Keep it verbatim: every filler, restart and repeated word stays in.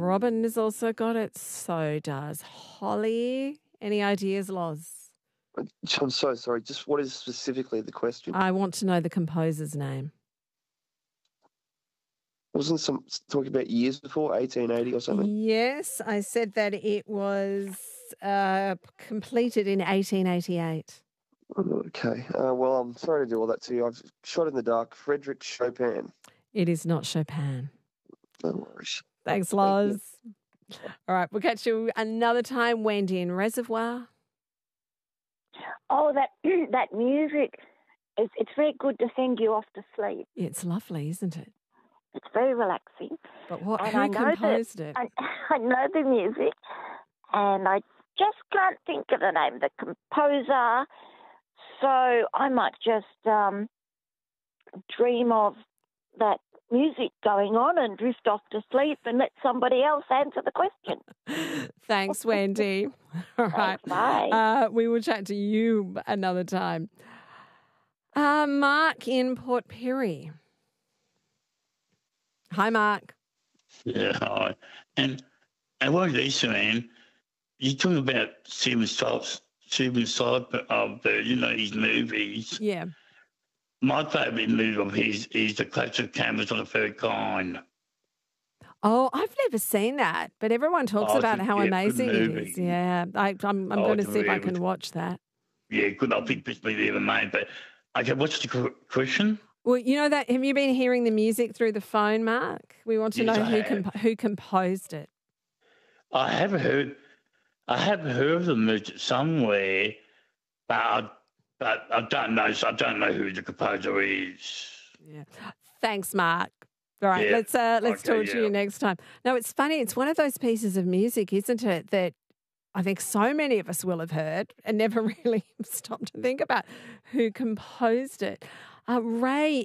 Robin has also got it. So does Holly. Any ideas, Loz? I'm so sorry. Just what is specifically the question? I want to know the composer's name. Wasn't some talking about years before, eighteen eighty or something? Yes, I said that it was uh, completed in eighteen eighty-eight. Okay. Uh, well, I'm sorry to do all that to you. I've shot in the dark. Frederick Chopin. It is not Chopin. No worries. Thanks, Loz. All right, we'll catch you another time, Wendy, in Reservoir. Oh, that that music, it's, it's very good to send you off to sleep. It's lovely, isn't it? It's very relaxing. But what? And Who I know composed that, it? I, I know the music, and I just can't think of the name of the composer, so I might just um, dream of that music going on and drift off to sleep and let somebody else answer the question. Thanks, Wendy. All right. Thanks, bye. Uh, we will chat to you another time. Uh, Mark in Port Pirie. Hi, Mark. Yeah, hi. And and what is this, man? You talking about Steven Spielberg, Steven Spielberg of the, you know, his movies. Yeah. My favourite movie of his is The Clash Canvas on the Third Kind. Oh, I've never seen that, but everyone talks Oh, about it's a how good amazing it movie. is. Yeah, I, I'm, I'm Oh, going to it's see if I really can good. watch that. Yeah, good. I think best movie ever made. But okay, what's the qu- question? Well, you know that. Have you been hearing the music through the phone, Mark? We want to Yes, know I who have. comp- who composed it. I have heard, I have heard of the music somewhere, but I, but I don't know. I don't know who the composer is. Yeah. Thanks, Mark. All right, Yeah, let's uh, let's okay, talk to yeah. you next time. No, it's funny. It's one of those pieces of music, isn't it, that I think so many of us will have heard and never really stopped to think about who composed it. Uh, Ray